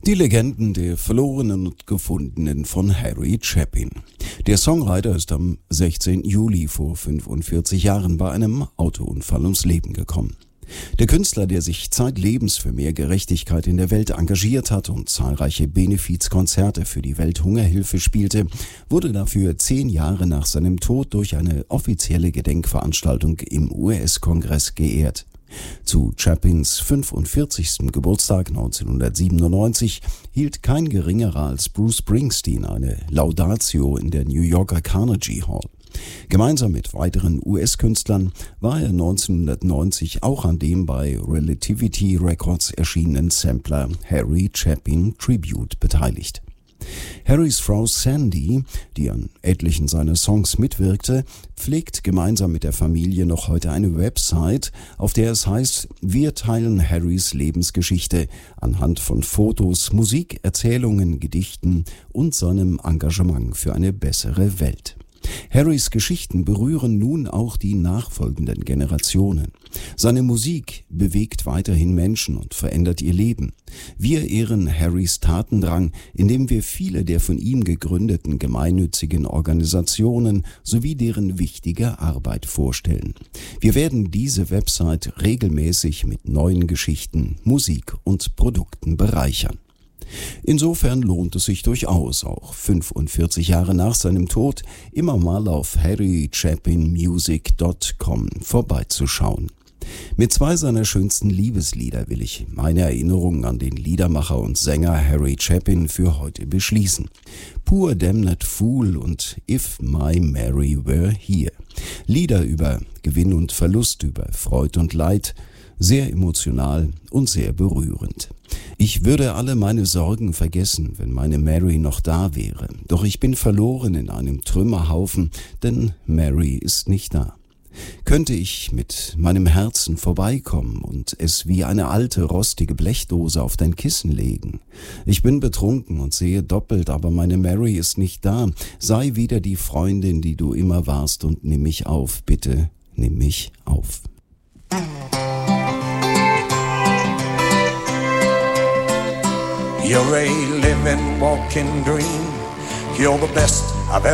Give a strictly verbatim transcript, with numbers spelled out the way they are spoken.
Die Legenden der Verlorenen und Gefundenen von Harry Chapin. Der Songwriter ist am sechzehnten Juli vor fünfundvierzig Jahren bei einem Autounfall ums Leben gekommen. Der Künstler, der sich zeitlebens für mehr Gerechtigkeit in der Welt engagiert hat und zahlreiche Benefizkonzerte für die Welthungerhilfe spielte, wurde dafür zehn Jahre nach seinem Tod durch eine offizielle Gedenkveranstaltung im U S-Kongress geehrt. Zu Chapins fünfundvierzigsten Geburtstag neunzehnhundertsiebenundneunzig hielt kein geringerer als Bruce Springsteen eine Laudatio in der New Yorker Carnegie Hall. Gemeinsam mit weiteren U S-Künstlern war er neunzehnhundertneunzig auch an dem bei Relativity Records erschienenen Sampler Harry Chapin Tribute beteiligt. Harrys Frau Sandy, die an etlichen seiner Songs mitwirkte, pflegt gemeinsam mit der Familie noch heute eine Website, auf der es heißt, wir teilen Harrys Lebensgeschichte anhand von Fotos, Musik, Erzählungen, Gedichten und seinem Engagement für eine bessere Welt. Harrys Geschichten berühren nun auch die nachfolgenden Generationen. Seine Musik bewegt weiterhin Menschen und verändert ihr Leben. Wir ehren Harrys Tatendrang, indem wir viele der von ihm gegründeten gemeinnützigen Organisationen sowie deren wichtige Arbeit vorstellen. Wir werden diese Website regelmäßig mit neuen Geschichten, Musik und Produkten bereichern. Insofern lohnt es sich durchaus, auch fünfundvierzig Jahre nach seinem Tod, immer mal auf harry chapin music dot com vorbeizuschauen. Mit zwei seiner schönsten Liebeslieder will ich meine Erinnerungen an den Liedermacher und Sänger Harry Chapin für heute beschließen. Poor Damned Fool und If My Mary Were Here. Lieder über Gewinn und Verlust, über Freud und Leid, sehr emotional und sehr berührend. Ich würde alle meine Sorgen vergessen, wenn meine Mary noch da wäre. Doch ich bin verloren in einem Trümmerhaufen, denn Mary ist nicht da. Könnte ich mit meinem Herzen vorbeikommen und es wie eine alte, rostige Blechdose auf dein Kissen legen? Ich bin betrunken und sehe doppelt, aber meine Mary ist nicht da. Sei wieder die Freundin, die du immer warst und nimm mich auf, bitte, nimm mich auf. You're a living, walking dream. You're the best I've ever